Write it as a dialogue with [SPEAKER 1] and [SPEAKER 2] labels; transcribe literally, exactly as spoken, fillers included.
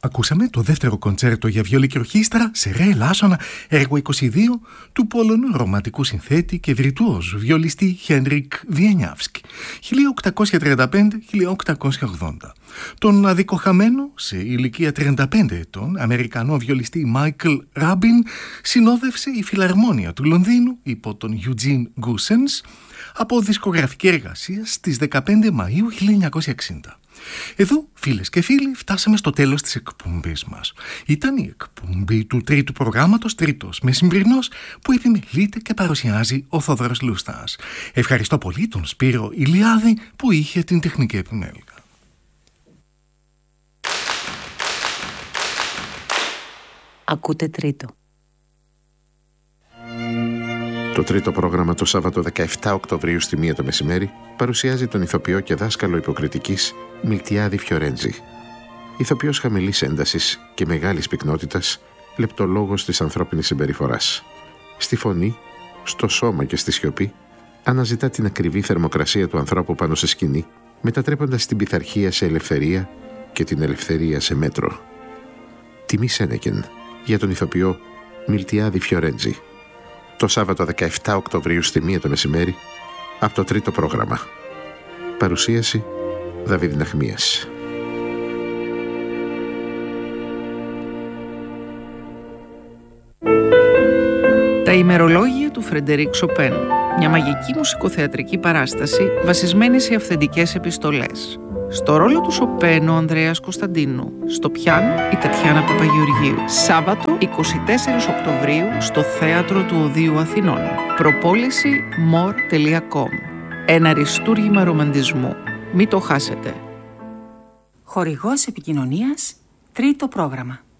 [SPEAKER 1] Ακούσαμε το δεύτερο κοντσέρτο για βιολί και ορχήστρα σε ρε ελάσσονα, έργο είκοσι δύο του Πόλωνου ρομαντικού συνθέτη και βιρτουόζου βιολιστή Χένρικ Βιενιάβσκι, χίλια οκτακόσια τριάντα πέντε με χίλια οκτακόσια ογδόντα. Τον αδικοχαμένο, σε ηλικία τριάντα πέντε ετών, Αμερικανό βιολιστή Μάικλ Ράμπιν συνόδευσε η Φιλαρμόνια του Λονδίνου υπό τον Eugene Goossens από δισκογραφική εργασία στις δεκαπέντε Μαΐου χίλια εννιακόσια εξήντα. Εδώ, φίλες και φίλοι, φτάσαμε στο τέλος της εκπομπής μας. Ήταν η εκπομπή του τρίτου προγράμματος Τρίτος Μεσημβρινός που επιμελείται και παρουσιάζει ο Θόδωρος Λούστας. Ευχαριστώ πολύ τον Σπύρο Ηλιάδη που είχε την τεχνική επιμέλεια.
[SPEAKER 2] Ακούτε Τρίτο.
[SPEAKER 3] Το τρίτο πρόγραμμα το Σάββατο δεκαεφτά Οκτωβρίου στη μία το μεσημέρι παρουσιάζει τον ηθοποιό και δάσκαλο υποκριτικής Μιλτιάδη Φιορέντζη. Ηθοποιός χαμηλής έντασης και μεγάλης πυκνότητας, λεπτολόγος της ανθρώπινης συμπεριφοράς. Στη φωνή, στο σώμα και στη σιωπή αναζητά την ακριβή θερμοκρασία του ανθρώπου πάνω σε σκηνή, μετατρέποντας την πειθαρχία σε ελευθερία και την ελευθερία σε μέτρο. Τιμή Σένεκεν για τον ηθοποιό Μιλτιάδη Φιορέντζη. Το Σάββατο δεκαεφτά Οκτωβρίου στη μία το μεσημέρι από το τρίτο πρόγραμμα. Παρουσίαση Δαβίδ Ναχμίας.
[SPEAKER 4] Τα ημερολόγια του Φρεντερίκ Σοπέν. Μια μαγική μουσικοθεατρική παράσταση βασισμένη σε αυθεντικές επιστολές. Στο ρόλο του Σοπέν ο Ανδρέας Κωνσταντίνου. Στο πιάνο η Τατιάνα Παπαγεωργίου. Σάββατο εικοστή τέταρτη Οκτωβρίου στο Θέατρο του Οδείου Αθηνών. Προπόληση more τελεία com. Ένα αριστούργημα ρομαντισμού. Μην το χάσετε.
[SPEAKER 2] Χορηγός επικοινωνίας Τρίτο πρόγραμμα.